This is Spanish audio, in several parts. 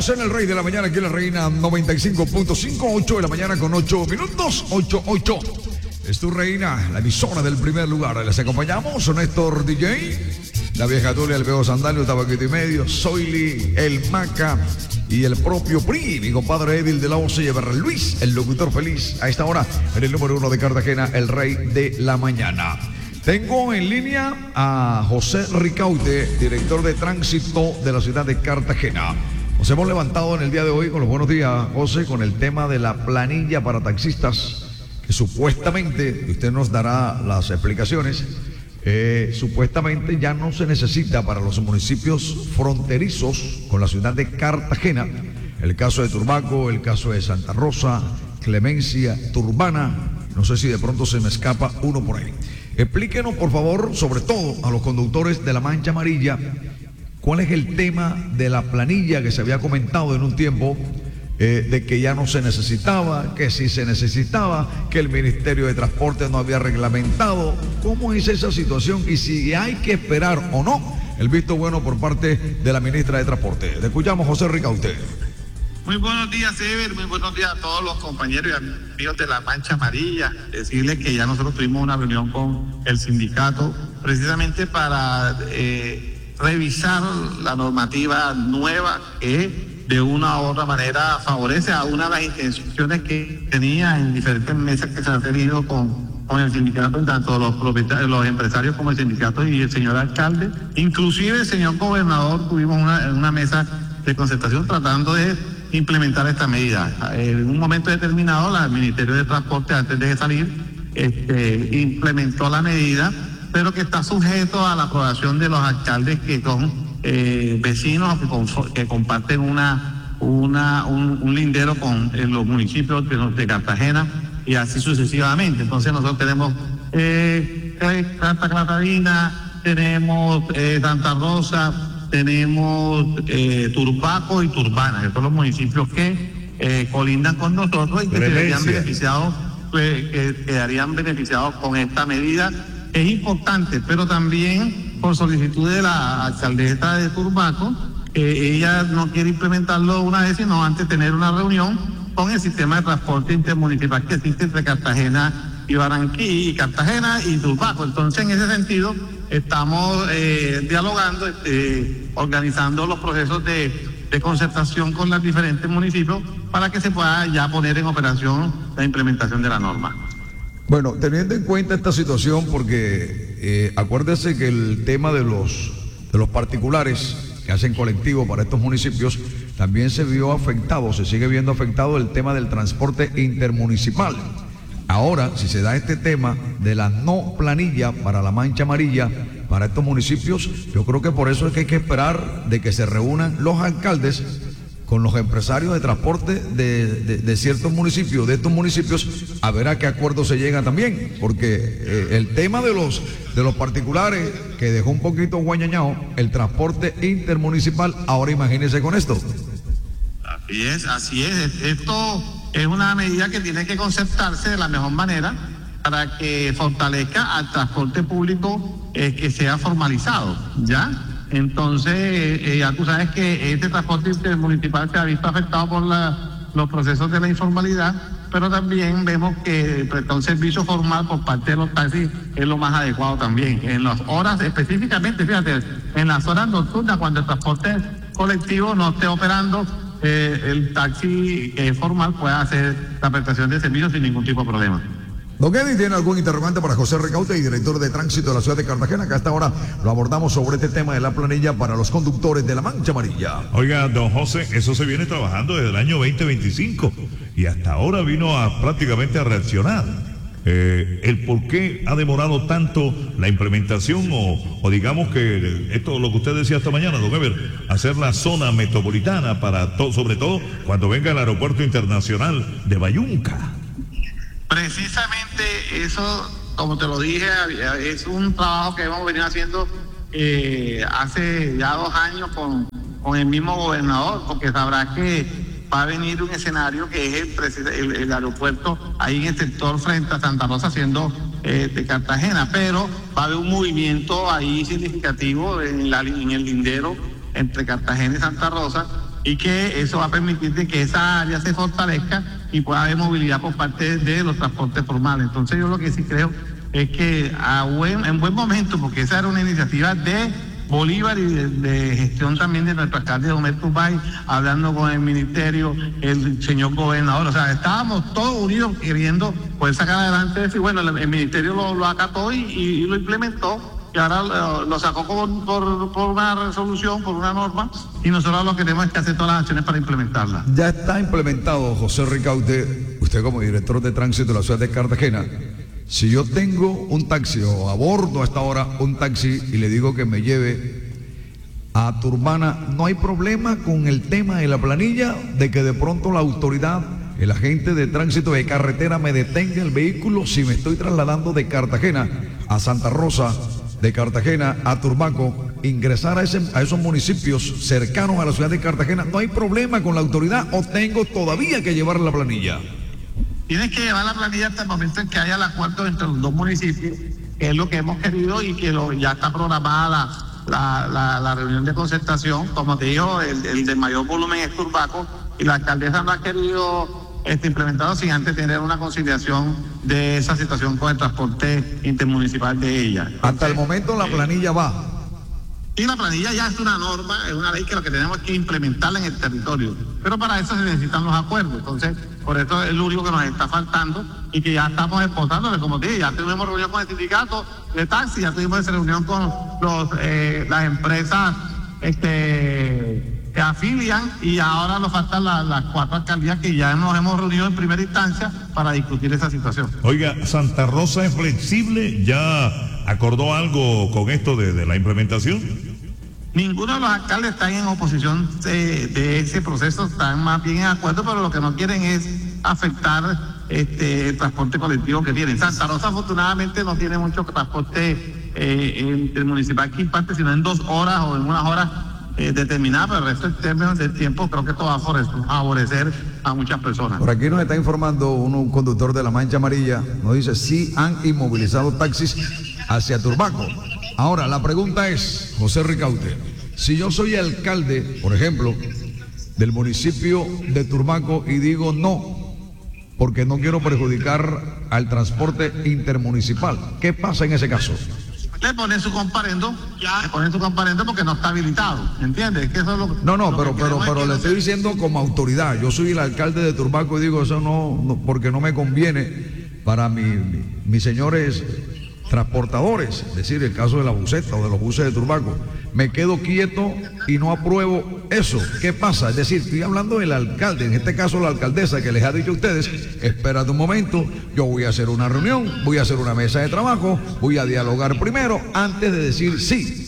Estamos en el Rey de la Mañana, aquí en la Reina 95.5, 8 de la mañana con 8 minutos, 8. Es tu Reina, la emisora del primer lugar. Les acompañamos, Néstor DJ, la vieja Tulia, el viejo Sandalio, Tabaquito y Medio, Zoili, el Maca y el propio PRI, mi compadre Edil de la OCE y Luis, el locutor feliz, a esta hora en el número 1 de Cartagena, el Rey de la Mañana. Tengo en línea a José Ricaute, director de tránsito de la ciudad de Cartagena. Nos hemos levantado en el día de hoy con los buenos días, José, con el tema de la planilla para taxistas, que supuestamente, usted nos dará las explicaciones, supuestamente ya no se necesita para los municipios fronterizos con la ciudad de Cartagena. El caso de Turbaco, el caso de Santa Rosa, Clemencia, Turbana, no sé si de pronto se me escapa uno por ahí. Explíquenos, por favor, sobre todo a los conductores de la Mancha Amarilla, cuál es el tema de la planilla que se había comentado en un tiempo, de que ya no se necesitaba, que sí se necesitaba, que el Ministerio de Transporte no había reglamentado. ¿Cómo es esa situación y si hay que esperar o no el visto bueno por parte de la ministra de Transporte? Te escuchamos, José Ricaute. Muy buenos días, Ever, muy buenos días a todos los compañeros y amigos de la Mancha Amarilla. Decirles que ya nosotros tuvimos una reunión con el sindicato precisamente para revisar la normativa nueva que de una u otra manera favorece a una de las intenciones que tenía en diferentes mesas que se han tenido con el sindicato, tanto los propietarios, los empresarios como el sindicato y el señor alcalde. Inclusive el señor gobernador, tuvimos una mesa de concertación tratando de implementar esta medida. En un momento determinado, el Ministerio de Transporte, antes de salir, implementó la medida, pero que está sujeto a la aprobación de los alcaldes que son vecinos que comparten un lindero con los municipios de Cartagena y así sucesivamente. Entonces nosotros tenemos Santa Catarina, tenemos Santa Rosa, tenemos Turbaco y Turbana, que son los municipios que colindan con nosotros y que quedarían beneficiados con esta medida. Es importante, pero también por solicitud de la alcaldesa de Turbaco, ella no quiere implementarlo una vez, sino antes tener una reunión con el sistema de transporte intermunicipal que existe entre Cartagena y Barranquilla, y Cartagena y Turbaco. Entonces, en ese sentido, estamos dialogando, organizando los procesos de concertación con los diferentes municipios para que se pueda ya poner en operación la implementación de la norma. Bueno, teniendo en cuenta esta situación, porque acuérdese que el tema de los particulares que hacen colectivo para estos municipios también se vio afectado, se sigue viendo afectado el tema del transporte intermunicipal. Ahora, si se da este tema de la no planilla para la Mancha Amarilla, para estos municipios, yo creo que por eso es que hay que esperar de que se reúnan los alcaldes con los empresarios de transporte de ciertos municipios, de estos municipios, a ver a qué acuerdo se llega también, porque el tema de los particulares que dejó un poquito guañañado, el transporte intermunicipal, ahora imagínense con esto. Así es, esto es una medida que tiene que concertarse de la mejor manera para que fortalezca al transporte público que sea formalizado, ¿ya? Entonces, ya tú sabes que este transporte intermunicipal se ha visto afectado por los procesos de la informalidad, pero también vemos que prestar un servicio formal por parte de los taxis es lo más adecuado también. En las horas específicamente, fíjate, en las horas nocturnas, cuando el transporte colectivo no esté operando, el taxi formal puede hacer la prestación de servicios sin ningún tipo de problema. Don Eddie, ¿tiene algún interrogante para José Ricaute, director de tránsito de la ciudad de Cartagena? Que hasta ahora lo abordamos sobre este tema de la planilla para los conductores de la Mancha Amarilla. Oiga, don José, eso se viene trabajando desde el año 2025 y hasta ahora vino prácticamente a reaccionar. El por qué ha demorado tanto la implementación o digamos que esto lo que usted decía esta mañana, don Ever, hacer la zona metropolitana para sobre todo cuando venga el aeropuerto internacional de Bayunca. Precisamente eso, como te lo dije, es un trabajo que hemos venido haciendo hace ya 2 años con el mismo gobernador, porque sabrás que va a venir un escenario que es el aeropuerto ahí en el sector frente a Santa Rosa, siendo de Cartagena, pero va a haber un movimiento ahí significativo en el lindero entre Cartagena y Santa Rosa, y que eso va a permitir de que esa área se fortalezca y pueda haber movilidad por parte de los transportes formales. Entonces yo lo que sí creo es que en buen momento, porque esa era una iniciativa de Bolívar y de gestión también de nuestro alcalde Omer Turbay, hablando con el ministerio, el señor gobernador, o sea, estábamos todos unidos queriendo poder sacar adelante eso, y bueno, el ministerio lo acató y lo implementó. Y ahora lo sacó por una resolución, por una norma, y nosotros lo que tenemos es que hacer todas las acciones para implementarla. Ya está implementado, José Ricaurte, usted como director de tránsito de la ciudad de Cartagena. Si yo tengo un taxi o abordo a esta hora un taxi y le digo que me lleve a Turbana, ¿no hay problema con el tema de la planilla de que de pronto la autoridad, el agente de tránsito de carretera me detenga el vehículo si me estoy trasladando de Cartagena a Santa Rosa, de Cartagena a Turbaco, ingresar a esos municipios cercanos a la ciudad de Cartagena? ¿No hay problema con la autoridad o tengo todavía que llevar la planilla? Tienes que llevar la planilla hasta el momento en que haya el acuerdo entre los dos municipios, que es lo que hemos querido y que ya está programada la reunión de concertación. Como te digo, el de mayor volumen es Turbaco, y la alcaldesa no ha querido implementarlo sin antes tener una conciliación de esa situación con el transporte intermunicipal de ella. Entonces, hasta el momento la planilla va. Y la planilla ya es una norma, es una ley que lo que tenemos es que implementarla en el territorio. Pero para eso se necesitan los acuerdos. Entonces, por eso es lo único que nos está faltando y que ya estamos esposándole, como te dije, ya tuvimos reunión con el sindicato de taxi, ya tuvimos esa reunión con las empresas que afilian, y ahora nos faltan las 4 alcaldías que ya nos hemos reunido en primera instancia para discutir esa situación. Oiga, Santa Rosa es flexible, ¿ya acordó algo con esto de la implementación? Ninguno de los alcaldes está en oposición de ese proceso, están más bien en acuerdo, pero lo que no quieren es afectar el transporte colectivo que tienen. Santa Rosa afortunadamente no tiene mucho transporte intermunicipal que impacte, sino en 2 horas o en unas horas determinadas, pero el resto en términos del tiempo creo que esto va a favorecer a muchas personas. Por aquí nos está informando un conductor de la Mancha Amarilla, nos dice sí han inmovilizado taxis hacia Turbaco. Ahora la pregunta es, José Ricaurte, si yo soy alcalde, por ejemplo, del municipio de Turbaco y digo no, porque no quiero perjudicar al transporte intermunicipal, ¿qué pasa en ese caso? Le ponen su comparendo, porque no está habilitado, ¿entiendes? Que eso es pero le estoy diciendo como autoridad, yo soy el alcalde de Turbaco y digo eso no porque no me conviene para mis señores transportadores, es decir, el caso de la buseta o de los buses de Turbaco, me quedo quieto y no apruebo eso. ¿Qué pasa? Es decir, estoy hablando del alcalde, en este caso la alcaldesa que les ha dicho a ustedes, espérate un momento, yo voy a hacer una reunión, voy a hacer una mesa de trabajo, voy a dialogar primero antes de decir sí.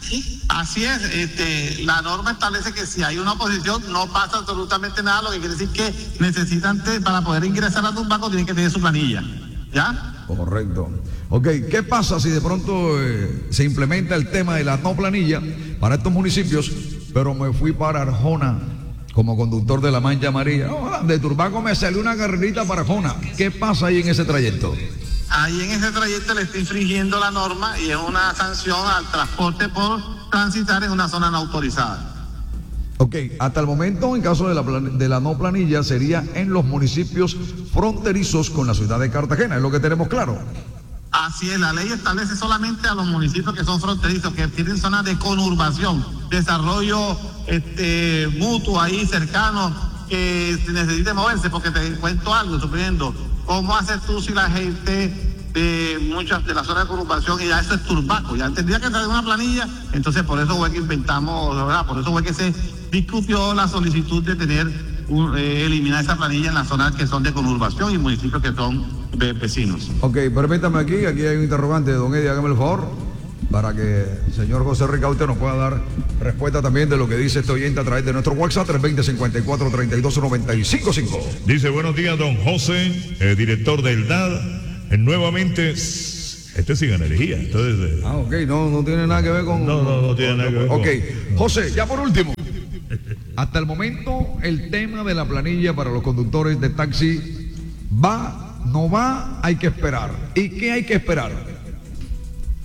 Así es, la norma establece que si hay una oposición no pasa absolutamente nada, lo que quiere decir que necesitan, para poder ingresar a Turbaco tienen que tener su planilla, ¿ya? Correcto. Ok, ¿qué pasa si de pronto se implementa el tema de la no planilla para estos municipios, pero me fui para Arjona como conductor de la Mancha Amarilla? De Turbaco me salió una carrerita para Arjona. ¿Qué pasa ahí en ese trayecto? Ahí en ese trayecto le está infringiendo la norma y es una sanción al transporte por transitar en una zona no autorizada. Ok, hasta el momento, en caso de la no planilla, sería en los municipios fronterizos con la ciudad de Cartagena, es lo que tenemos claro. Así es, la ley establece solamente a los municipios que son fronterizos, que tienen zonas de conurbación, desarrollo mutuo ahí cercano, que necesite moverse, porque te cuento algo, suponiendo, ¿cómo haces tú si la gente de muchas de las zonas de conurbación, y ya eso es Turbaco, ya tendría que salir una planilla? Entonces por eso fue que inventamos, ¿verdad? Por eso fue que se discutió la solicitud de tener eliminar esa planilla en las zonas que son de conurbación y municipios que son vecinos. Ok, permítame aquí hay un interrogante, don Eddie, hágame el favor, para que el señor José Ricaurte nos pueda dar respuesta también de lo que dice este oyente a través de nuestro WhatsApp 320-54-32-955. Dice, buenos días, don José, director del DAD, nuevamente, sigue energía. Entonces, ok, no tiene nada que ver con... No tiene nada que ver con... Ok, José, ya por último, hasta el momento el tema de la planilla para los conductores de taxi va, no va, hay que esperar. ¿Y qué hay que esperar?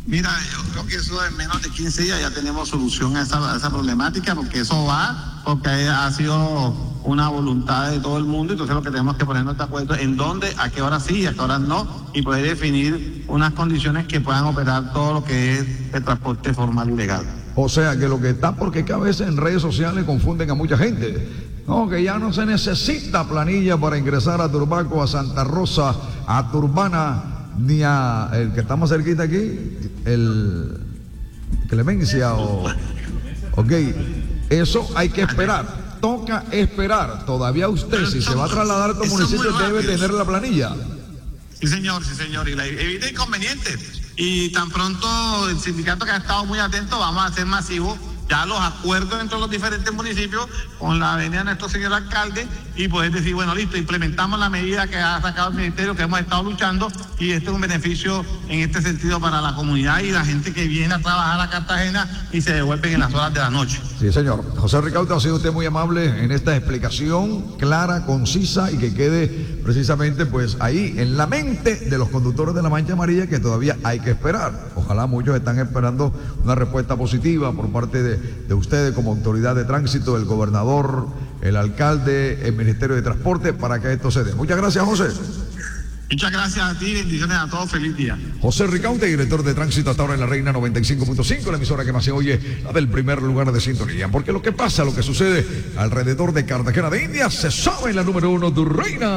Mira, yo creo que eso en menos de 15 días ya tenemos solución a esa problemática, porque eso porque ha sido una voluntad de todo el mundo, entonces lo que tenemos que ponernos de acuerdo en dónde, a qué hora sí y a qué hora no, y poder definir unas condiciones que puedan operar todo lo que es el transporte formal y legal. O sea, que lo que está, porque es que a veces en redes sociales confunden a mucha gente. No, que ya no se necesita planilla para ingresar a Turbaco, a Santa Rosa, a Turbana, ni a el que está más cerquita aquí, el Clemencia ok, eso hay que esperar, toca esperar. Todavía usted, si se va a trasladar a estos municipios, debe tener la planilla. Sí, señor, y evita inconvenientes. Y tan pronto el sindicato, que ha estado muy atento, vamos a hacer masivo ya los acuerdos entre los diferentes municipios con la avenida de nuestro señor alcalde y poder decir, bueno, listo, implementamos la medida que ha sacado el ministerio, que hemos estado luchando, y este es un beneficio en este sentido para la comunidad y la gente que viene a trabajar a Cartagena y se devuelven en las horas de la noche. Sí, señor. José Ricaurte, ha sido usted muy amable en esta explicación clara, concisa y que quede precisamente pues ahí en la mente de los conductores de la Mancha Amarilla, que todavía hay que esperar. Ojalá muchos están esperando una respuesta positiva por parte de ustedes como autoridad de tránsito, el gobernador, el alcalde, el Ministerio de Transporte, para que esto se dé. Muchas gracias, José. Muchas gracias a ti, bendiciones a todos, feliz día. José Ricaurte, director de tránsito hasta ahora en la Reina 95.5, la emisora que más se oye, la del primer lugar de sintonía. Porque lo que pasa, lo que sucede alrededor de Cartagena de Indias, se sabe en la número 1 de Reina.